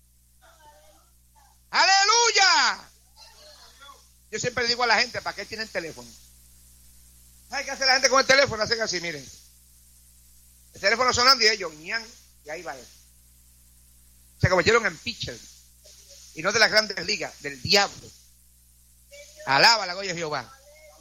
¡Aleluya! Yo siempre le digo a la gente, ¿para qué tienen teléfono? ¿Sabe qué hace la gente con el teléfono? Hacen así, miren. El teléfono sonando y ellos, ñan, y ahí va él. Se convirtieron en pitcher. Y no de las grandes ligas, del diablo. Alaba la gloria de Jehová.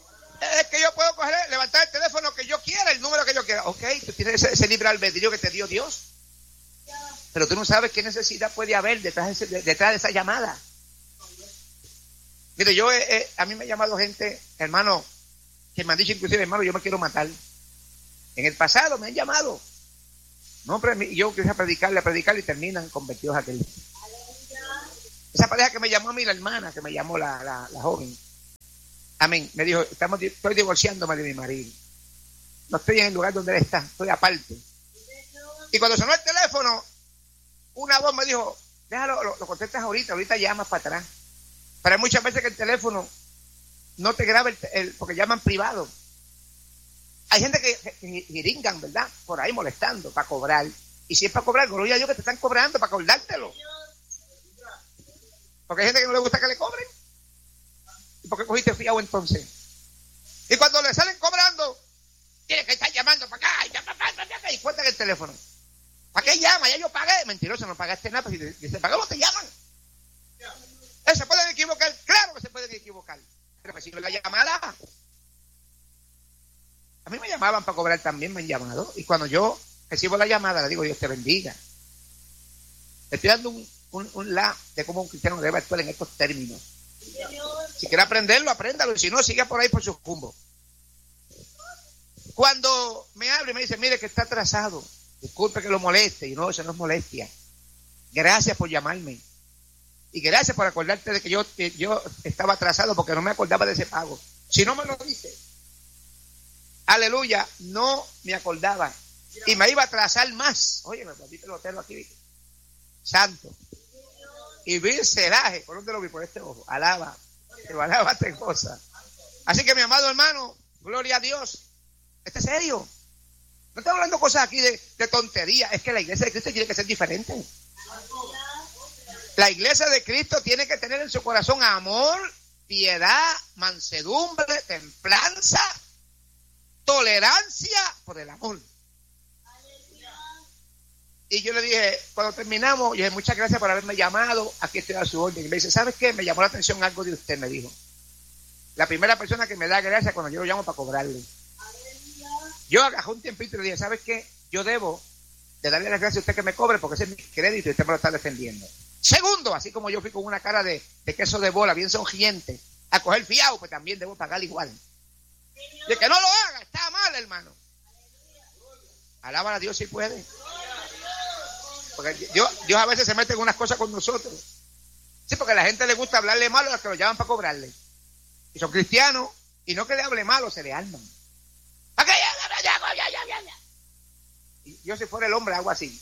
puedo coger, levantar el teléfono que yo quiera, el número que yo quiera. Ok, tú tienes ese, ese libre albedrío que te dio Dios. Pero tú no sabes qué necesidad puede haber detrás de, ese, detrás de esa llamada. Mire, yo, eh, a mí me ha llamado gente, hermano, que me han dicho inclusive, hermano, yo me quiero matar. En el pasado me han llamado. No, pero yo quise predicarle, a predicarle y terminan convertidos a aquel. Esa pareja que me llamó a mí, la hermana, que me llamó la, la, la joven. Amén. Me dijo, estamos, estoy divorciándome de mi marido. No estoy en el lugar donde él está, estoy aparte. Y cuando sonó el teléfono, una voz me dijo, déjalo, lo, lo contestas ahorita, ahorita llamas para atrás. Pero hay muchas veces que el teléfono no te graba, el, el, porque llaman privado. Hay gente que, que, que giringan, ¿verdad? Por ahí molestando, para cobrar. Y si es para cobrar, gloria a Dios que te están cobrando para acordártelo. Porque hay gente que no le gusta que le cobren. ¿Y por qué cogiste fiado entonces? Y cuando le salen cobrando, tiene que estar llamando para acá, y, para acá, para acá, y cuentan el teléfono. ¿Para qué llama? Ya yo pagué. Mentiroso, no pagaste nada. Si te, si te pagamos, te llaman. ¿Eh, ¿Se pueden equivocar? Claro que se pueden equivocar. Pero recibe la llamada. A mí me llamaban para cobrar también, me han llamado. Y cuando yo recibo la llamada, le digo, Dios te bendiga. Le estoy dando un, un, un la de cómo un cristiano debe actuar en estos términos. Si quiere aprenderlo, apréndalo. Y si no, siga por ahí por su rumbo. Cuando me abre y me dice, mire que está atrasado. Disculpe que lo moleste. Y no, eso no es molestia. Gracias por llamarme. Y gracias por acordarte de que yo, que yo estaba atrasado porque no me acordaba de ese pago. Si no me lo dice, aleluya, no me acordaba. Y me iba a atrasar más. Oye, me volví pelotero aquí. Santo. Y vi el celaje. ¿Por dónde lo vi? Por este ojo. Alaba. Pero alaba te cosa. Así que mi amado hermano, gloria a Dios. ¿Este es serio? No estoy hablando cosas aquí de, de tontería. Es que la iglesia de Cristo tiene que ser diferente. La iglesia de Cristo tiene que tener en su corazón amor, piedad, mansedumbre, templanza, tolerancia por el amor. Y yo le dije, cuando terminamos, yo dije, muchas gracias por haberme llamado, aquí estoy a su orden. Y me dice, ¿sabes qué? Me llamó la atención algo de usted, me dijo. La primera persona que me da gracias cuando yo lo llamo para cobrarle. Yo agarré un tiempito y le dije, ¿sabes qué? Yo debo de darle las gracias a usted que me cobre porque ese es mi crédito y usted me lo está defendiendo. Segundo, así como yo fui con una cara de, de queso de bola, bien sonriente, a coger fiado, pues también debo pagar igual. De que no lo haga, está mal, hermano. Alaba a Dios si puede. Porque Dios, Dios a veces se mete en unas cosas con nosotros. Sí, porque a la gente le gusta hablarle malo a los que lo llaman para cobrarle. Y son cristianos, y no que le hable malo, se le arman. Y yo si fuera el hombre hago así.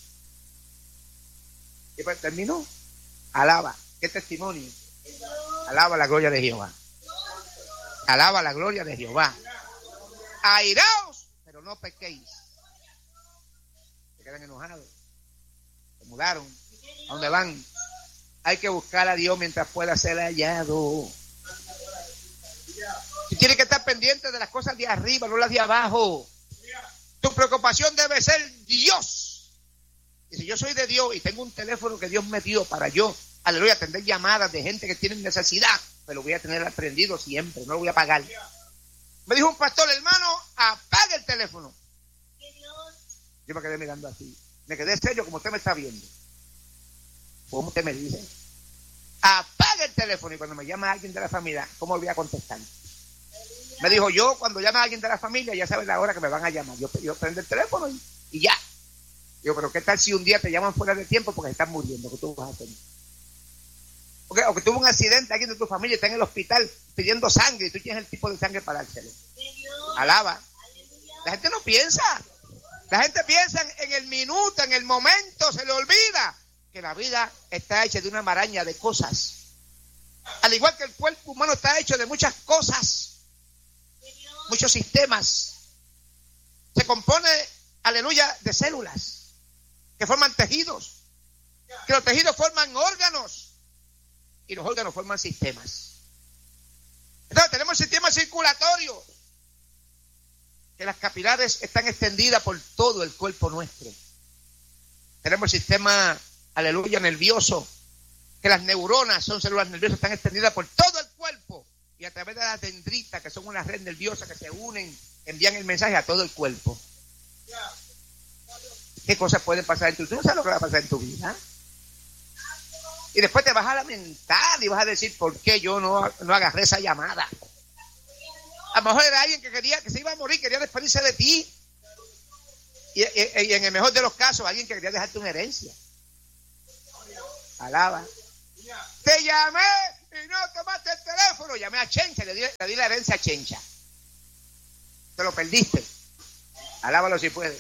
Y pues terminó. Alaba, qué testimonio. Alaba la gloria de Jehová. Alaba la gloria de Jehová. Airaos, pero no pequéis. Se quedan enojados. Se mudaron. ¿A dónde van? Hay que buscar a Dios mientras pueda ser hallado. Tú tienes que estar pendiente de las cosas de arriba, no las de abajo. Tu preocupación debe ser Dios. Y si yo soy de Dios y tengo un teléfono que Dios me dio para yo, aleluya, atender llamadas de gente que tiene necesidad, pues lo voy a tener aprendido siempre, no lo voy a pagar. Me dijo un pastor, hermano, apague el teléfono. Yo me quedé mirando así. Me quedé serio como usted me está viendo. ¿Cómo usted me dice? Apague el teléfono. Y cuando me llama alguien de la familia, ¿cómo lo voy a contestar? Me dijo, yo cuando llama a alguien de la familia, ya sabes la hora que me van a llamar. Yo, yo prendo el teléfono y, y ya. Digo, pero ¿qué tal si un día te llaman fuera de tiempo porque están muriendo? ¿Qué tú vas a hacer? Okay, o que tuvo un accidente, alguien de tu familia está en el hospital pidiendo sangre y tú tienes el tipo de sangre para dárselo. Alaba. La gente no piensa. La gente piensa en el minuto, en el momento, se le olvida que la vida está hecha de una maraña de cosas. Al igual que el cuerpo humano está hecho de muchas cosas, muchos sistemas. Se compone, aleluya, de células que forman tejidos, que los tejidos forman órganos y los órganos forman sistemas. Entonces tenemos sistemas circulatorios, que las capilares están extendidas por todo el cuerpo nuestro. Tenemos el sistema, aleluya, nervioso, que las neuronas son células nerviosas, están extendidas por todo el cuerpo. y a través de las dendritas, que son unas redes nerviosas que se unen, envían el mensaje a todo el cuerpo. ¿Qué cosas pueden pasar en tu vida? Tú no sabes lo que va a pasar en tu vida. Y después te vas a lamentar y vas a decir, ¿por qué yo no, no agarré esa llamada? A lo mejor era alguien que quería, que se iba a morir, quería despedirse de ti. Y, y, y en el mejor de los casos, alguien que quería dejarte una herencia. Alaba. Te llamé y no tomaste el teléfono. Llamé a Chencha, le di, le di la herencia a Chencha. Te lo perdiste. Alábalo si puedes.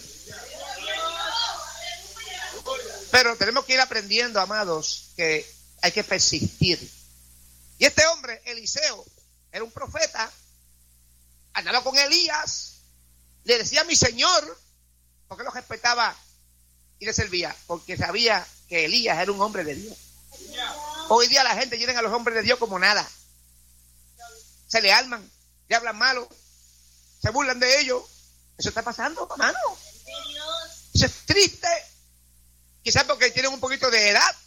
Pero tenemos que ir aprendiendo, amados, que hay que persistir. Y este hombre, Eliseo, era un profeta, andaba con Elías, le decía a mi señor, porque lo respetaba y le servía, porque sabía que Elías era un hombre de Dios. Hoy día la gente llena a los hombres de Dios como nada. Se le arman, le hablan malo, se burlan de ellos. Eso está pasando, hermano. Eso es triste. Quizás porque tienen un poquito de edad.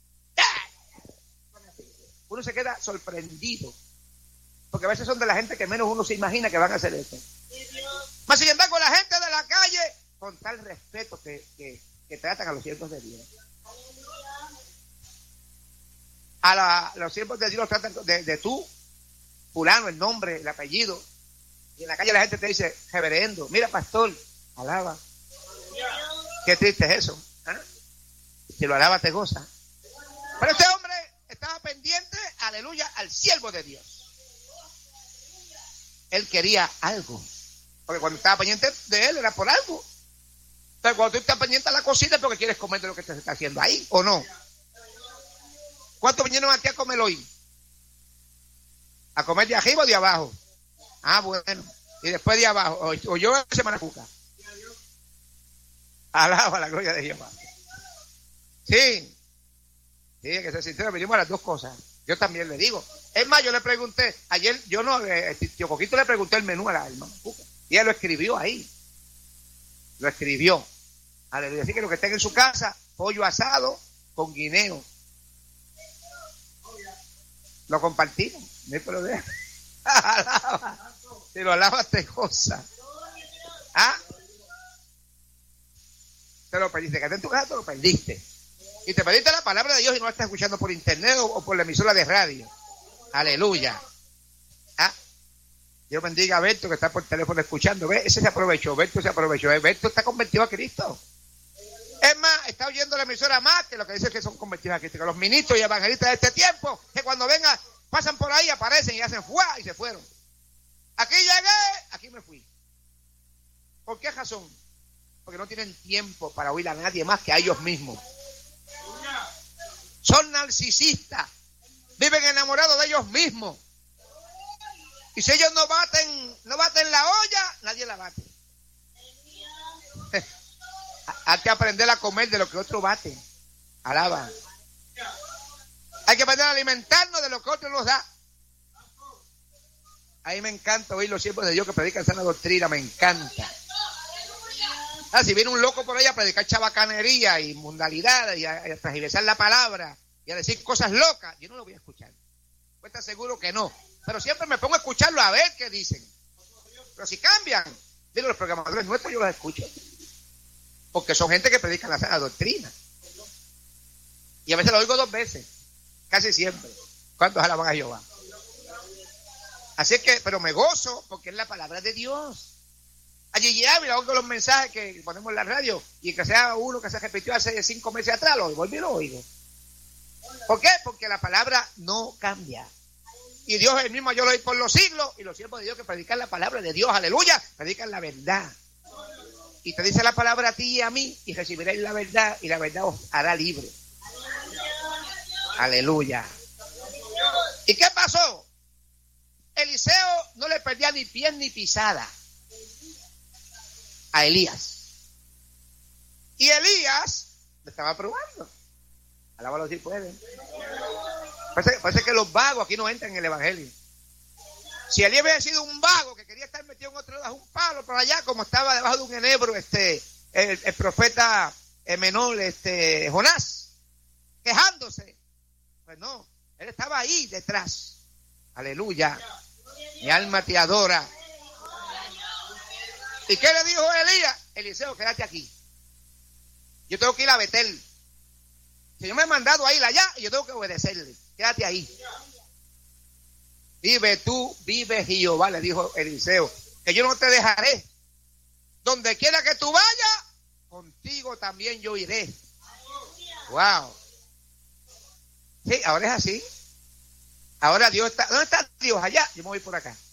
Uno se queda sorprendido. Porque a veces son de la gente que menos uno se imagina que van a hacer esto. Mas sin embargo, la gente de la calle, con tal respeto que, que, que tratan a los siervos de Dios. A la, los siervos de Dios los tratan de, de tú, fulano, el nombre, el apellido. Y en la calle la gente te dice, reverendo, mira pastor, alaba. Qué triste es eso. ¿Eh? Si lo alaba te goza. Pero este hombre estaba pendiente, aleluya, al siervo de Dios. Él quería algo. Porque cuando estaba pendiente de él era por algo. Pero cuando tú estás pendiente a la cocina es porque quieres comer de lo que te está haciendo ahí, ¿o no? ¿Cuántos vinieron aquí a comer hoy? ¿A comer de arriba o de abajo? Ah, bueno. Y después de abajo. O, o yo en Semana Cuca. Alaba la gloria de Jehová. Sí. Sí, que se sincero, venimos a las dos cosas. Yo también le digo. Es más, yo le pregunté, ayer, yo no, eh, tío Coquito le pregunté el menú a la hermana Cuca. Y ella lo escribió ahí. Lo escribió. Aleluya. Así que lo que estén en su casa, pollo asado con guineo. Lo compartimos. No hay problema. Alaba. Si lo alabas te goza. ¿Ah? Te lo perdiste. Que en tu casa te lo perdiste. Y te perdiste la palabra de Dios y no la estás escuchando por internet o, o por la emisora de radio. Aleluya. ¿Ah? Dios bendiga a Berto que está por teléfono escuchando. ¿Ve? Ese se aprovechó. Berto se aprovechó. ¿Ve? Berto está convertido a Cristo. Es más, está oyendo la emisora más que lo que dice que son convertidos a Cristo. Que los ministros y evangelistas de este tiempo, que cuando vengan, pasan por ahí, aparecen y hacen ¡fuá! Y se fueron. Aquí llegué, aquí me fui. ¿Por qué razón? Porque no tienen tiempo para oír a nadie más que a ellos mismos. Son narcisistas. Viven enamorados de ellos mismos. Y si ellos no baten, no baten la olla, nadie la bate. Hay que aprender a comer de lo que otros baten. Alaba. Hay que aprender a alimentarnos de lo que otros nos da. A mí me encanta oír los siervos de Dios que predican sana doctrina, me encanta. Ah, si viene un loco por ahí a predicar chabacanería y mundalidades y a, a transversar la palabra y a decir cosas locas, yo no lo voy a escuchar. Pues te aseguro que no. Pero siempre me pongo a escucharlo a ver qué dicen. Pero si cambian, digo, los programadores nuestros yo los escucho. Porque son gente que predica la sana doctrina. Y a veces lo oigo dos veces. Casi siempre. ¿Cuántos alaban a Jehová? Así que, pero me gozo porque es la palabra de Dios. Allí ya, mira, oigo los mensajes que ponemos en la radio y que sea uno que se repitió hace cinco meses atrás, lo volví y lo oigo. ¿Por qué? Porque la palabra no cambia. Y Dios es el mismo, yo lo oí por los siglos, y los siervos de Dios que predican la palabra de Dios, aleluya, predican la verdad. Y te dice la palabra a ti y a mí, y recibiréis la verdad, y la verdad os hará libre. Aleluya. ¿Y qué pasó? Eliseo no le perdía ni pies ni pisada a Elías. Y Elías le estaba probando. Alábalo si pueden. Parece, parece que los vagos aquí no entran en el evangelio. Si Elías hubiera sido un vago que quería estar metido en otro lado, un palo por allá, como estaba debajo de un enebro, este, el, el profeta menor, este, Jonás, quejándose. Pues no, él estaba ahí detrás. Aleluya. Mi alma te adora. ¿Y qué le dijo Elías? Eliseo, quédate aquí. Yo tengo que ir a Betel. El Señor me ha mandado a ir allá y yo tengo que obedecerle. Quédate ahí. Vive tú, vive Jehová, le dijo Eliseo, que yo no te dejaré. Donde quiera que tú vayas, contigo también yo iré. Wow. Sí, ahora es así. Ahora Dios está. ¿Dónde está Dios? Allá. Yo me voy por acá.